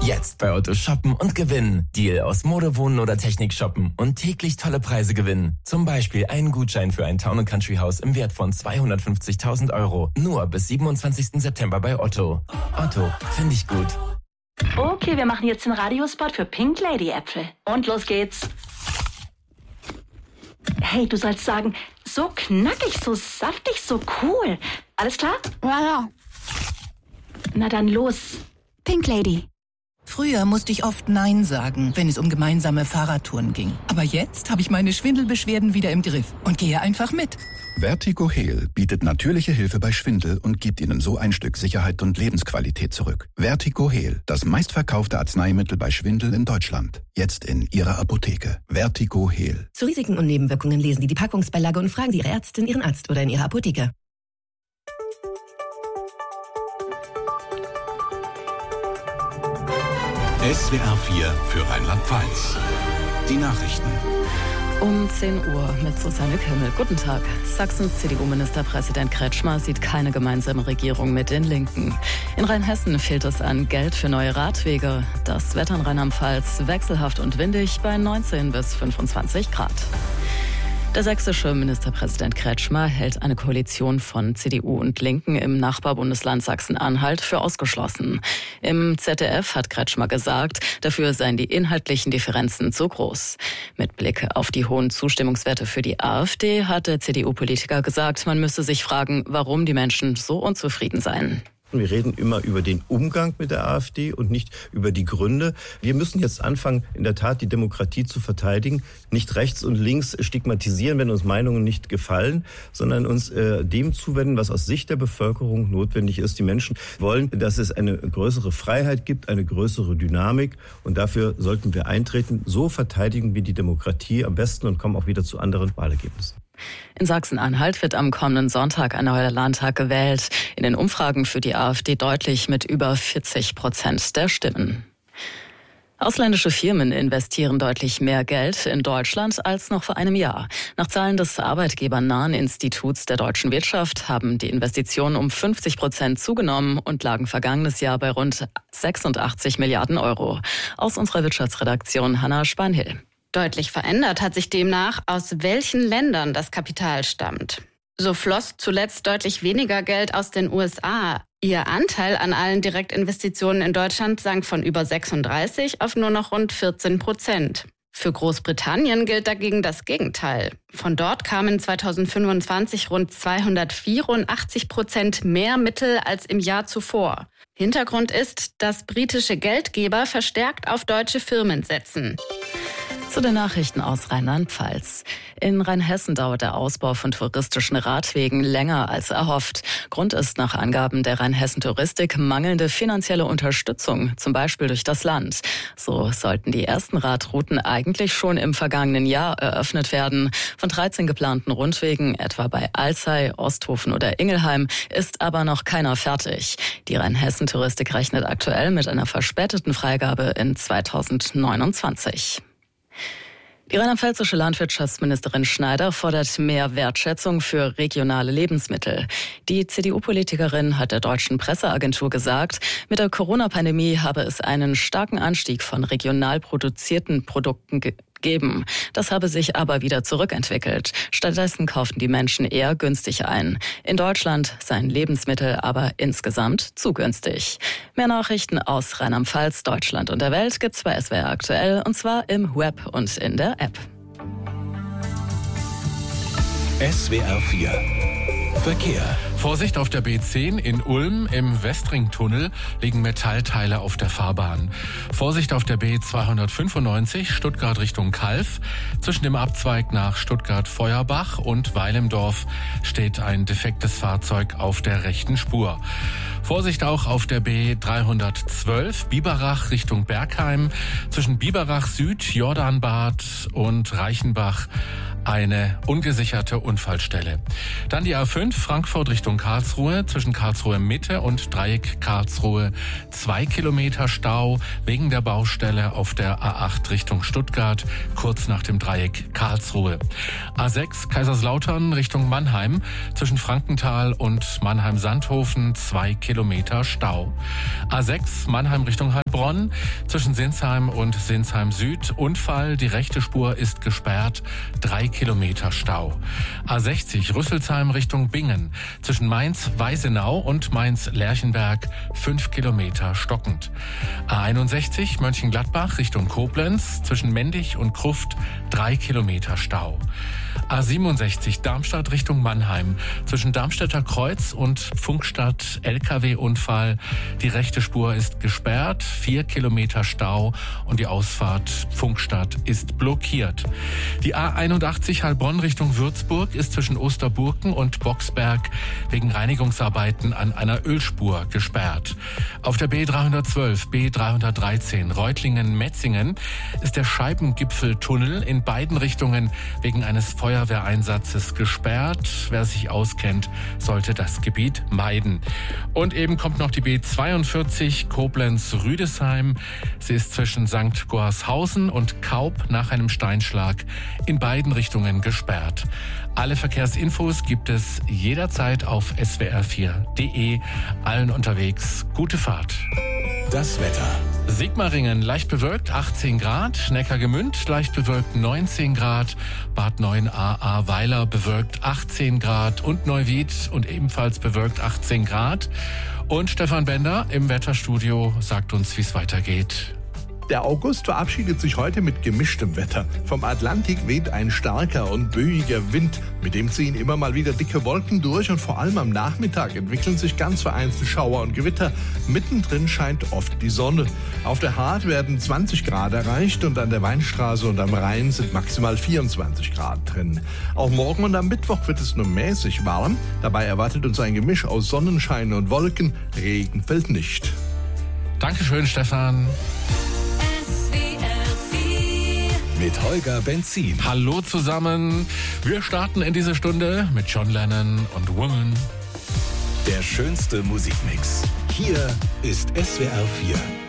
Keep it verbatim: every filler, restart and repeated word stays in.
Jetzt bei Otto shoppen und gewinnen. Deal aus Mode, Wohnen oder Technik shoppen und täglich tolle Preise gewinnen. Zum Beispiel einen Gutschein für ein Town and Country Haus im Wert von zweihundertfünfzigtausend Euro. Nur bis siebenundzwanzigsten September bei Otto. Otto, finde ich gut. Okay, wir machen jetzt den Radiospot für Pink Lady Äpfel. Und los geht's. Hey, du sollst sagen, so knackig, so saftig, so cool. Alles klar? Ja, ja. Na dann los. Pink Lady. Früher musste ich oft Nein sagen, wenn es um gemeinsame Fahrradtouren ging. Aber jetzt habe ich meine Schwindelbeschwerden wieder im Griff und gehe einfach mit. Vertigo Heal bietet natürliche Hilfe bei Schwindel und gibt Ihnen so ein Stück Sicherheit und Lebensqualität zurück. Vertigo Heal, das meistverkaufte Arzneimittel bei Schwindel in Deutschland. Jetzt in Ihrer Apotheke. Vertigo Heal. Zu Risiken und Nebenwirkungen lesen Sie die Packungsbeilage und fragen Sie Ihre Ärztin, Ihren Arzt oder in Ihrer Apotheke. S W R vier für Rheinland-Pfalz. Die Nachrichten. Um zehn Uhr mit Susanne Kimmel. Guten Tag. Sachsens C D U-Ministerpräsident Kretschmer sieht keine gemeinsame Regierung mit den Linken. In Rheinhessen fehlt es an Geld für neue Radwege. Das Wetter in Rheinland-Pfalz wechselhaft und windig bei neunzehn bis fünfundzwanzig Grad. Der sächsische Ministerpräsident Kretschmer hält eine Koalition von C D U und Linken im Nachbarbundesland Sachsen-Anhalt für ausgeschlossen. Im Z D F hat Kretschmer gesagt, dafür seien die inhaltlichen Differenzen zu groß. Mit Blick auf die hohen Zustimmungswerte für die AfD hat der C D U-Politiker gesagt, man müsse sich fragen, warum die Menschen so unzufrieden seien. Wir reden immer über den Umgang mit der AfD und nicht über die Gründe. Wir müssen jetzt anfangen, in der Tat die Demokratie zu verteidigen, nicht rechts und links stigmatisieren, wenn uns Meinungen nicht gefallen, sondern uns äh, dem zuwenden, was aus Sicht der Bevölkerung notwendig ist. Die Menschen wollen, dass es eine größere Freiheit gibt, eine größere Dynamik, und dafür sollten wir eintreten. So verteidigen wir die Demokratie am besten und kommen auch wieder zu anderen Wahlergebnissen. In Sachsen-Anhalt wird am kommenden Sonntag ein neuer Landtag gewählt. In den Umfragen für die AfD deutlich mit über vierzig Prozent der Stimmen. Ausländische Firmen investieren deutlich mehr Geld in Deutschland als noch vor einem Jahr. Nach Zahlen des arbeitgebernahen Instituts der deutschen Wirtschaft haben die Investitionen um fünfzig Prozent zugenommen und lagen vergangenes Jahr bei rund sechsundachtzig Milliarden Euro. Aus unserer Wirtschaftsredaktion Hanna Spanhill. Deutlich verändert hat sich demnach, aus welchen Ländern das Kapital stammt. So floss zuletzt deutlich weniger Geld aus den U S A. Ihr Anteil an allen Direktinvestitionen in Deutschland sank von über sechsunddreißig auf nur noch rund vierzehn Prozent. Für Großbritannien gilt dagegen das Gegenteil. Von dort kamen zweitausendfünfundzwanzig rund zweihundertvierundachtzig Prozent mehr Mittel als im Jahr zuvor. Hintergrund ist, dass britische Geldgeber verstärkt auf deutsche Firmen setzen. Zu den Nachrichten aus Rheinland-Pfalz. In Rheinhessen dauert der Ausbau von touristischen Radwegen länger als erhofft. Grund ist nach Angaben der Rheinhessen Touristik mangelnde finanzielle Unterstützung, zum Beispiel durch das Land. So sollten die ersten Radrouten eigentlich schon im vergangenen Jahr eröffnet werden. Von dreizehn geplanten Rundwegen, etwa bei Alzey, Osthofen oder Ingelheim, ist aber noch keiner fertig. Die Rheinhessen Touristik rechnet aktuell mit einer verspäteten Freigabe in zweitausendneunundzwanzig. Die rheinland-pfälzische Landwirtschaftsministerin Schneider fordert mehr Wertschätzung für regionale Lebensmittel. Die C D U-Politikerin hat der deutschen Presseagentur gesagt, mit der Corona-Pandemie habe es einen starken Anstieg von regional produzierten Produkten gegeben. Das habe sich aber wieder zurückentwickelt. Stattdessen kauften die Menschen eher günstig ein. In Deutschland seien Lebensmittel aber insgesamt zu günstig. Mehr Nachrichten aus Rheinland-Pfalz, Deutschland und der Welt gibt's bei S W R aktuell, und zwar im Web und in der App. S W R vier Verkehr. Vorsicht auf der B zehn in Ulm im Westringtunnel liegen Metallteile auf der Fahrbahn. Vorsicht auf der B zweihundertfünfundneunzig Stuttgart Richtung Calw. Zwischen dem Abzweig nach Stuttgart-Feuerbach und Weilendorf steht ein defektes Fahrzeug auf der rechten Spur. Vorsicht auch auf der B dreihundertzwölf Biberach Richtung Bergheim. Zwischen Biberach Süd, Jordanbad und Reichenbach eine ungesicherte Unfallstelle. Dann die A fünf Frankfurt Richtung Richtung Karlsruhe, zwischen Karlsruhe Mitte und Dreieck Karlsruhe zwei Kilometer Stau wegen der Baustelle auf der A acht Richtung Stuttgart, kurz nach dem Dreieck Karlsruhe. A sechs Kaiserslautern Richtung Mannheim, zwischen Frankenthal und Mannheim-Sandhofen zwei Kilometer Stau. A sechs Mannheim Richtung Heilbronn, zwischen Sinsheim und Sinsheim Süd Unfall, die rechte Spur ist gesperrt, drei Kilometer Stau. A sechzig Rüsselsheim Richtung Bingen, zwischen Mainz-Weisenau und Mainz-Lerchenberg fünf Kilometer stockend. A einundsechzig Mönchengladbach Richtung Koblenz, zwischen Mendig und Kruft drei Kilometer Stau. A siebenundsechzig Darmstadt Richtung Mannheim, zwischen Darmstädter Kreuz und Pfungstadt L K W-Unfall. Die rechte Spur ist gesperrt, vier Kilometer Stau und die Ausfahrt Pfungstadt ist blockiert. Die A einundachtzig Heilbronn Richtung Würzburg ist zwischen Osterburken und Boxberg wegen Reinigungsarbeiten an einer Ölspur gesperrt. Auf der B dreihundertzwölf, B dreihundertdreizehn Reutlingen-Metzingen ist der Scheibengipfeltunnel in beiden Richtungen wegen eines Feuerwehreinsatzes gesperrt. Wer sich auskennt, sollte das Gebiet meiden. Und eben kommt noch die B zweiundvierzig Koblenz-Rüdesheim. Sie ist zwischen Sankt Goarshausen und Kaub nach einem Steinschlag in beiden Richtungen gesperrt. Alle Verkehrsinfos gibt es jederzeit auf S W R vier punkt de. Allen unterwegs gute Fahrt. Das Wetter. Sigmaringen leicht bewölkt achtzehn Grad, Neckargemünd leicht bewölkt neunzehn Grad, Bad Neuenahr-Ahrweiler bewölkt achtzehn Grad und Neuwied und ebenfalls bewölkt achtzehn Grad. Und Stefan Bender im Wetterstudio sagt uns, wie es weitergeht. Der August verabschiedet sich heute mit gemischtem Wetter. Vom Atlantik weht ein starker und böiger Wind. Mit dem ziehen immer mal wieder dicke Wolken durch und vor allem am Nachmittag entwickeln sich ganz vereinzelt Schauer und Gewitter. Mittendrin scheint oft die Sonne. Auf der Hart werden zwanzig Grad erreicht und an der Weinstraße und am Rhein sind maximal vierundzwanzig Grad drin. Auch morgen und am Mittwoch wird es nur mäßig warm. Dabei erwartet uns ein Gemisch aus Sonnenschein und Wolken. Regen fällt nicht. Dankeschön, Stefan. Mit Holger Benzin. Hallo zusammen. Wir starten in diese Stunde mit John Lennon und Woman. Der schönste Musikmix. Hier ist S W R vier.